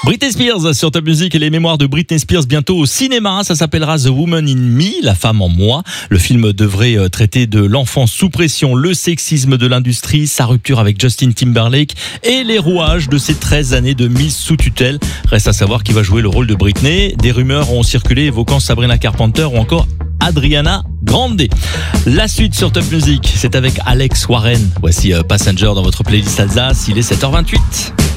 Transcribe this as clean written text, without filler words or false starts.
Britney Spears sur Top Music et les mémoires de Britney Spears bientôt au cinéma. Ça s'appellera The Woman in Me, la femme en moi. Le film devrait traiter de l'enfant sous pression, le sexisme de l'industrie, sa rupture avec Justin Timberlake et les rouages de ses 13 années de mise sous tutelle. Reste à savoir qui va jouer le rôle de Britney. Des rumeurs ont circulé évoquant Sabrina Carpenter ou encore Adriana Grande. La suite sur Top Music, c'est avec Alex Warren. Voici Passenger dans votre playlist Alsace. Il est 7h28.